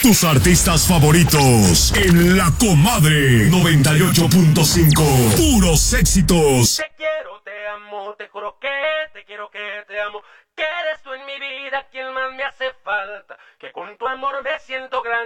Tus artistas favoritos en La Comadre 98.5. Puros éxitos. Te quiero, te amo, te juro que te quiero, que te amo. Que eres tú en mi vida quien más me hace falta. Que con tu amor me siento grande.